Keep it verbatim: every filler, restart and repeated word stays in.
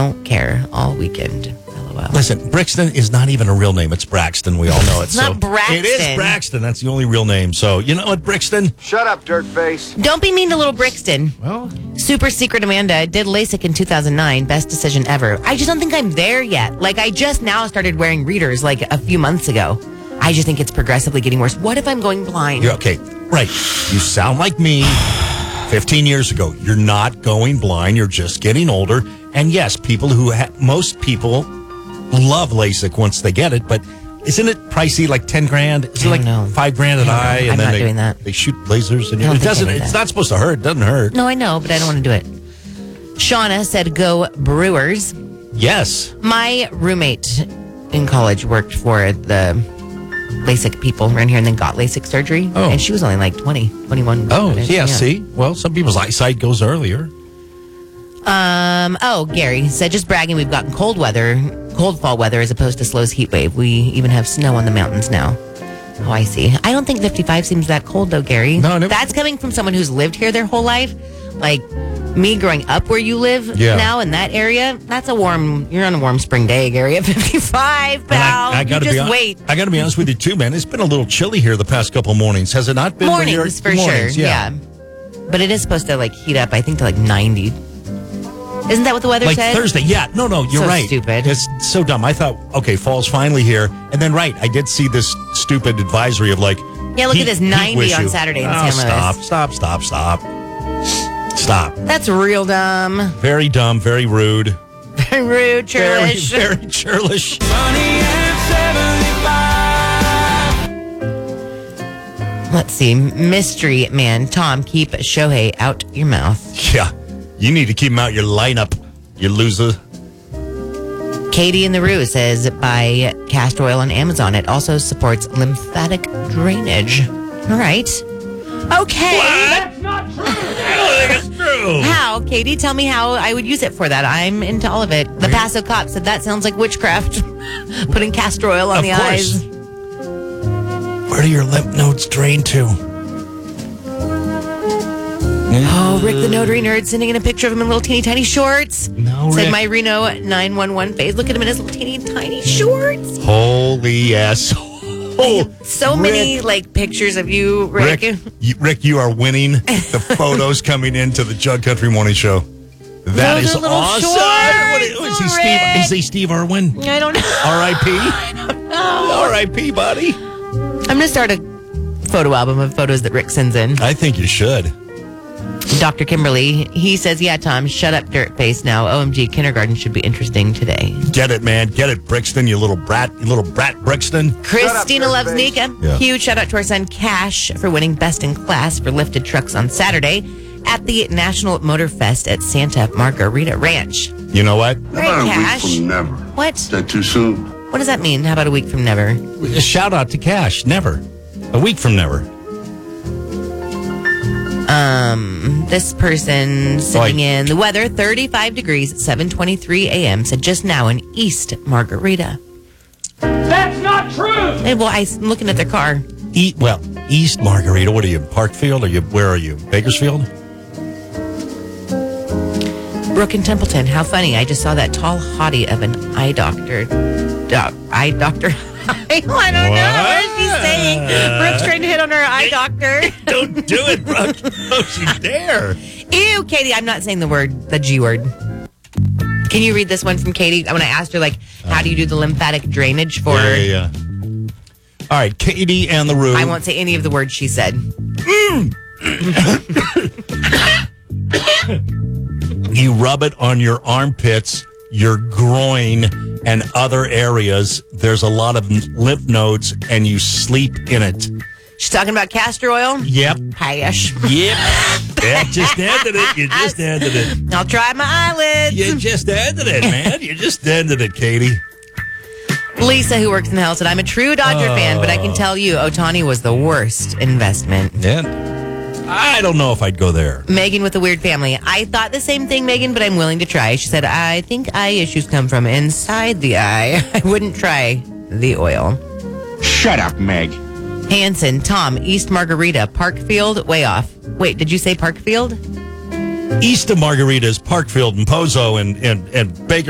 don't care all weekend. LOL. Listen, Brixton is not even a real name. It's Braxton. We all know it. It's not Braxton. It is Braxton. That's the only real name. So, you know what, Brixton? Shut up, dirtface. Don't be mean to little Brixton. Well, Super Secret Amanda did LASIK in two thousand nine. Best decision ever. I just don't think I'm there yet. Like, I just now started wearing readers like a few months ago. I just think it's progressively getting worse. What if I'm going blind? you're okay. Right. You sound like me fifteen years ago. You're not going blind. You're just getting older. And yes, people who ha- most people love LASIK once they get it, but isn't it pricey, like ten grand? Is it I like don't know. five grand an I don't know. eye? And I'm then not they, doing that. They shoot lasers and I don't it think I doesn't. do It's that. not supposed to hurt. It doesn't hurt. No, I know, but I don't want to do it. Shauna said, go Brewers. Yes. My roommate in college worked for the LASIK people around here and then got LASIK surgery. Oh. And she was only like twenty, twenty-one. Oh, yeah, see? Well, some people's eyesight goes earlier. Um. Oh, Gary said, just bragging, we've gotten cold weather, cold fall weather as opposed to Slow's heat wave. We even have snow on the mountains now. Oh, I see. I don't think fifty-five seems that cold, though, Gary. No, no. That's coming from someone who's lived here their whole life. Like me growing up where you live Yeah. now in that area, that's a warm, you're on a warm spring day, Gary, at fifty-five, And pal. I, I you gotta just be hon- wait. I got to be honest with you, too, man. It's been a little chilly here the past couple mornings. Has it not been? when you're- Mornings, for mornings, sure. Yeah. But it is supposed to, like, heat up, I think, to, like, ninety. Isn't that what the weather Like said? Thursday, yeah. No, no, you're So right. stupid. It's so dumb. I thought, okay, fall's finally here. And then, right, I did see this stupid advisory of like, Yeah, look heat- at this, heat ninety wish on you. Saturday in Oh, San Luis. Stop, stop, stop, stop. Stop. That's real dumb. Very dumb, very rude. Very rude, Very, churlish. very churlish. Let's see. Mystery man. Tom, keep Shohei out your mouth. Yeah. You need to keep him out your lineup, you loser. Katie in the Rue says buy castor oil on Amazon. It also supports lymphatic drainage. All right. Okay. That's not true. I don't think it's true. How, Katie? Tell me how I would use it for that. I'm into all of it. The Paso cop said that sounds like witchcraft. Putting castor oil on Of the course. eyes. Where do your lymph nodes drain to? Oh, Rick the Notary Nerd sending in a picture of him in little teeny tiny shorts. No, Said Rick. my Reno nine one one face. Look at him in his little teeny tiny shorts. Holy ass. Oh, So Rick. many like pictures of you, Rick. Rick, you, Rick, you are winning the photos coming into the Jug Country Morning Show. That Those is are little awesome. shorts, What is, is he Steve? Rick. Is he Steve Irwin? I don't know. R I P No. R I P buddy. I'm gonna start a photo album of photos that Rick sends in. I think you should. Doctor Kimberly, he says, yeah, Tom, shut up, dirt face now. O M G, kindergarten should be interesting today. Get it, man. Get it, Brixton. You little brat. You little brat, Brixton. Christina dirt loves face. Nika. Yeah. Huge shout out to our son Cash for winning best in class for lifted trucks on Saturday at the National Motor Fest at Santa Margarita Ranch. You know what? Right, About a Cash? week from never. What? Is that too soon? What does that mean? How about a week from never? A shout out to Cash. Never. A week from never. Um, this person sitting Oi. in the weather, thirty-five degrees at seven twenty-three a.m. said just now in East Margarita. That's not true. Hey, well, I'm looking at their car. Eat well. East Margarita. What are you? Parkfield? Are you? Where are you? Bakersfield? Brooke and Templeton. How funny. I just saw that tall hottie of an eye doctor. Doc, eye doctor. I don't know. What is she saying? Brooke's trying to hit on her eye doctor. Don't do it, Brooke. Don't you dare. Ew, Katie. I'm not saying the word, the G word. Can you read this one from Katie? When I asked her, like, how do you do the lymphatic drainage for... Yeah, yeah, yeah. All right, Katie and the Roo. I won't say any of the words she said. You rub it on your armpits, your groin, and other areas. There's a lot of lymph nodes, and you sleep in it. She's talking about castor oil? Yep. Pash. Yep. That just ended it. You just ended it. I'll try my eyelids. You just ended it, man. You just ended it, Katie. Lisa, who works in the house, said, I'm a true Dodger fan, but I can tell you Ohtani was the worst investment. Yeah. I don't know if I'd go there. Megan with the weird family. I thought the same thing, Megan, but I'm willing to try. She said, I think eye issues come from inside the eye. I wouldn't try the oil. Shut up, Meg. Hanson, Tom, East Margarita, Parkfield, way off. Wait, did you say Parkfield? East of Margarita is Parkfield and Pozo and, and, and Baker.